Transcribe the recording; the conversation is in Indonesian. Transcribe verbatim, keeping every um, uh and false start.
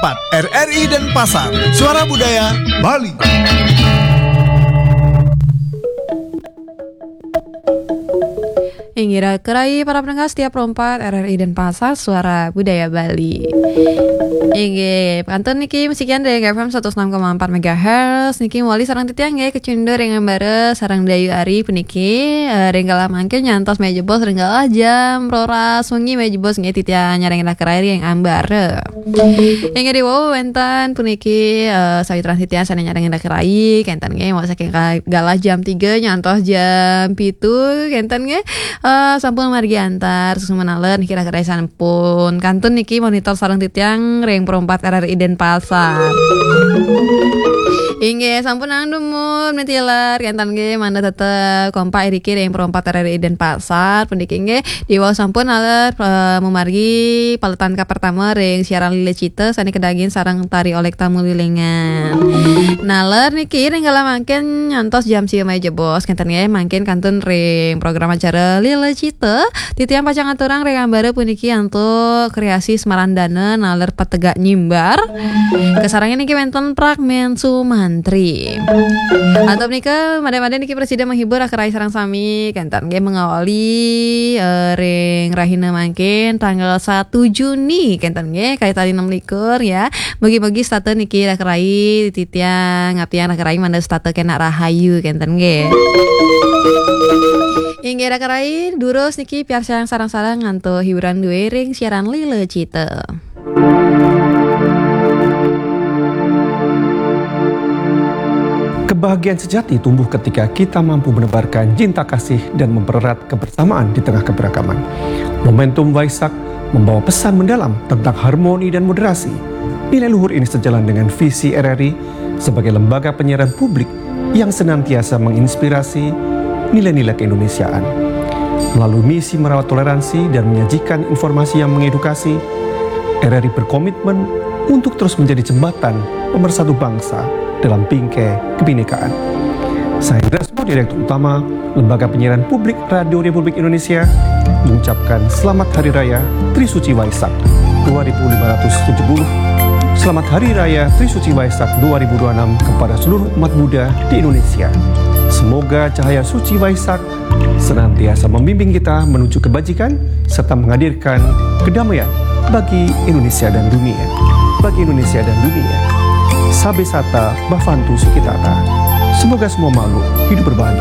empat R R I Denpasar, Suara Budaya Bali. Ingira kerai para pendengar setiap rompat R R I Denpasar, Suara Budaya Bali. Inge pantun niki musikian dari F M seratus enam koma empat megahertz. Niki wali sarang titiang ge kecundeur yang bare sarang Dayu Ari puniki uh, renggala mangke nyantos meja bos renggala jam roras wengi meja bos nge titiang nyareng kerai yang ambar. Yang di wow wenten puniki uh, sawitran titiang sana nyareng kerai kenten ge mau saking galah jam tiga nyantos jam pitu kenten ge Uh, sampun margi antar susumanalen kira-kira sampun kantun niki monitor sareng titiang ring perempat R R I Denpasar. Inge sampun angdumur mentilar kentan ge manda tetep kompak iriki ring perempat R R I Denpasar pendiki ge diwa sampun aler uh, memargi paletan ka pertama ring siaran lile cite sani kedagin sareng tari olek tamu lilingan. Naler niki ring gala mangken nyantos jam sieu meja bos kentan ge mangken kantun ring program acara lile cite titiang pacang aturang ring ambare puniki antuk kreasi Semarandana naler pategak nyimbar kesarangnya niki wenten fragmen Sumantri atau nika made-made niki presiden menghibur akarai sarang sami kentan ge mengawali uh, ring rahina mangkin tanggal satu Juni kentan ge kait tadi enam likur ya bagi-bagi state niki akarai titiang ngapian akarai manda state kena rahayu kentan ge Inge akarai durus niki piar sarang sarang nganto hiburan duwe ring siaran lile cite. Kebahagiaan sejati tumbuh ketika kita mampu menebarkan cinta kasih dan mempererat kebersamaan di tengah keberagaman. Momentum Waisak membawa pesan mendalam tentang harmoni dan moderasi. Nilai luhur ini sejalan dengan visi R R I sebagai lembaga penyiaran publik yang senantiasa menginspirasi nilai-nilai keindonesiaan. Melalui misi merawat toleransi dan menyajikan informasi yang mengedukasi, R R I berkomitmen untuk terus menjadi jembatan pemersatu bangsa dalam bingkai kebinekaan. Saya Resmo, Direktur Utama Lembaga Penyiaran Publik Radio Republik Indonesia, mengucapkan Selamat Hari Raya Trisuci Waisak dua ribu lima ratus tujuh puluh. Selamat Hari Raya Trisuci Waisak dua ribu dua puluh enam kepada seluruh umat Buddha di Indonesia. Semoga cahaya suci Waisak senantiasa membimbing kita menuju kebajikan serta menghadirkan kedamaian bagi Indonesia dan dunia. Bagi Indonesia dan dunia. Sabe Sata Bavantu Sukitata. Semoga semua makhluk hidup berbahagia.